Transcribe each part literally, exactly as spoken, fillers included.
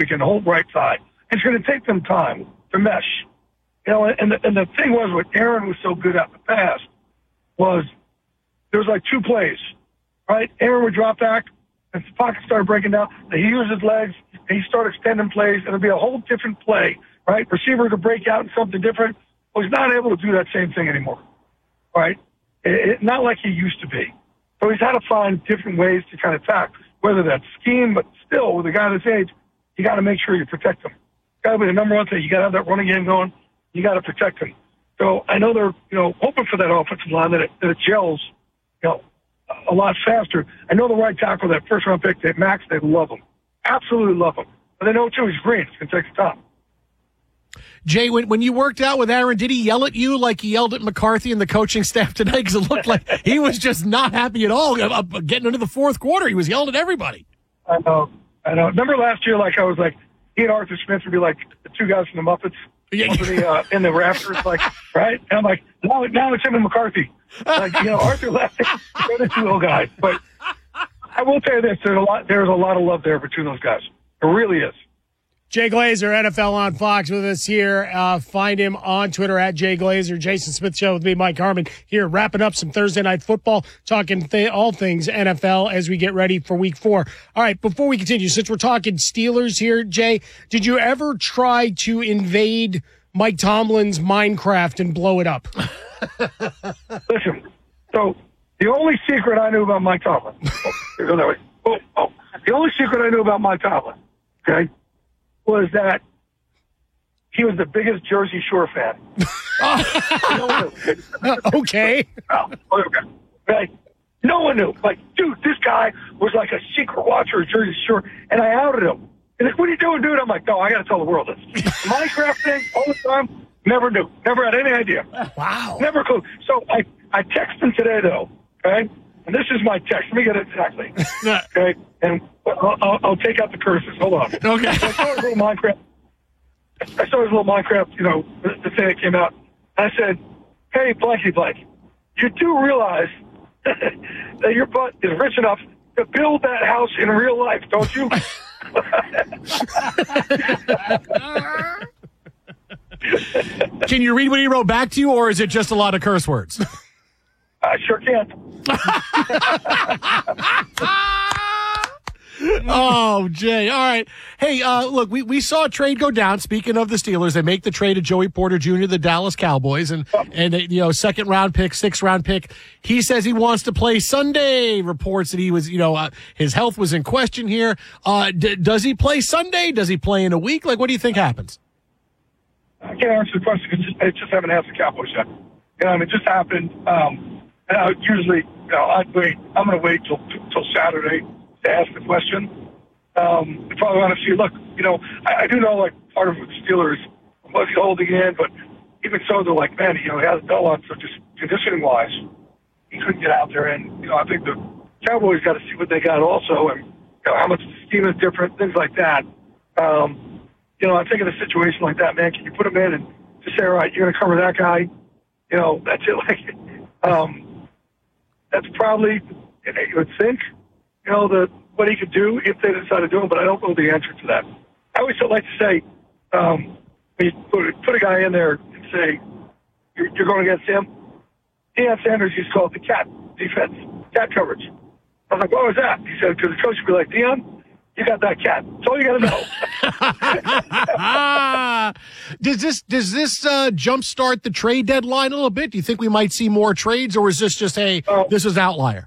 weekend, the whole right side. It's going to take them time to mesh. You know, and the, and the thing was, what Aaron was so good at in the past was there was like two plays, right? Aaron would drop back, and the pocket started breaking down. And he used his legs, and he started extending plays, and it'd be a whole different play, right? Receiver to break out in something different. Well, he's not able to do that same thing anymore, right? It, it, not like he used to be. So he's had to find different ways to kind of attack, whether that's scheme, but still, with a guy this age, you got to make sure you protect him. Got to be the number one thing. You got to have that running game going. You got to protect him. So I know they're, you know, hoping for that offensive line that it, that it gels, you know, a lot faster. I know the right tackle, that first round pick, that Max, they love him, absolutely love him. But they know too he's green. It's gonna take some time. Jay, when when you worked out with Aaron, did he yell at you like he yelled at McCarthy and the coaching staff tonight? Because it looked like he was just not happy at all. Getting into the fourth quarter, he was yelling at everybody. I know. I know. Remember last year, like I was like, he and Arthur Smith would be like the two guys from the Muppets yeah. over the, uh, in the rafters, like, right? And I'm like, now, now it's him and McCarthy. Like, you know, Arthur left. They're the two little guys. But I will tell you this: there's a lot. There's a lot of love there between those guys. There really is. Jay Glazer, N F L on Fox, with us here. Uh, find him on Twitter at Jay Glazer. Jason Smith Show with me, Mike Harmon, here wrapping up some Thursday Night Football, talking th- all things N F L as we get ready for Week Four. All right, before we continue, since we're talking Steelers here, Jay, did you ever try to invade Mike Tomlin's Minecraft and blow it up? Listen, so the only secret I knew about Mike Tomlin, oh, go that way. Oh, oh, the only secret I knew about Mike Tomlin, okay, was that he was the biggest Jersey Shore fan. Okay. Oh, okay. Right? No one knew. Like, dude, this guy was like a secret watcher of Jersey Shore, and I outed him. And like, what are you doing, dude? I'm like, no, I got to tell the world this. Minecraft thing all the time, never knew. Never had any idea. Wow. Never clue. So I, I texted him today, though, okay? And this is my text. Let me get it exactly. Okay? And I'll, I'll, I'll take out the curses. Hold on. Okay. So I saw his little Minecraft. I saw his little Minecraft, you know, the, the thing that came out. I said, hey, blanky blank, you do realize that your butt is rich enough to build that house in real life, don't you? Can you read what he wrote back to you, or is it just a lot of curse words? I sure can't. Oh, Jay. All right. Hey, uh, look, we, we saw a trade go down. Speaking of the Steelers, they make the trade of Joey Porter Junior, the Dallas Cowboys, and, and they, you know, second round pick, sixth round pick. He says he wants to play Sunday. Reports that he was, you know, uh, his health was in question here. Uh, d- does he play Sunday? Does he play in a week? Like, what do you think happens? I can't answer the question because I just haven't asked the Cowboys yet. You know, I mean, it just happened. Um, and I would usually, you know, I'd wait. I'm going to wait till till Saturday to ask the question. Um, I probably want to see, look, you know, I, I do know, like, part of the Steelers was he holding in, but even so, they're like, man, you know, he has a dull on, so just conditioning-wise, he couldn't get out there. And, you know, I think the Cowboys got to see what they got also, and, you know, how much the scheme is different, things like that. Um, you know, I think in a situation like that, man, can you put him in and just say, all right, you're going to cover that guy? You know, that's it. Like, um, that's probably, you would think, you know, the what he could do if they decide to do it, but I don't know the answer to that. I always like to say, um, when you put, put a guy in there and say, you're, you're going against him, Deion Sanders used to call it the cat defense, cat coverage. I was like, what was that? He said, because the coach would be like, Deion, you got that cat. That's all you got to know. does this does this uh, jumpstart the trade deadline a little bit? Do you think we might see more trades, or is this just, hey, uh, this is an outlier?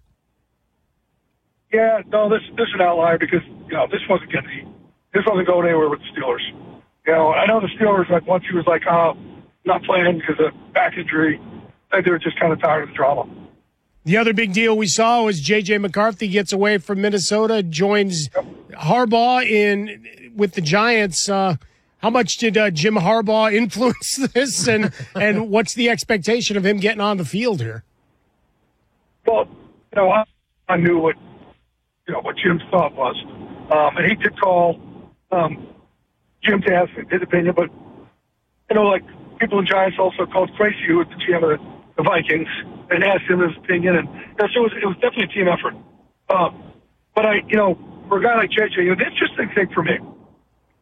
Yeah, no, this this is an outlier because, you know, this wasn't getting this wasn't going anywhere with the Steelers. You know, I know the Steelers, like, once he was like, oh, not playing because of back injury, I think they were just kind of tired of the drama. The other big deal we saw was J J McCarthy gets away from Minnesota, joins yep. Harbaugh in with the Giants. Uh, how much did uh, Jim Harbaugh influence this, and and what's the expectation of him getting on the field here? Well, you know, I, I knew what you know what Jim's thought was, um, and he did call um, Jim to ask his opinion. But you know, like people in Giants also called Tracy, who was the G M of the, the Vikings, and asked him his opinion, and you know, so it was, it was definitely a team effort. Um, but I, you know, for a guy like J J, you know, the interesting thing for me,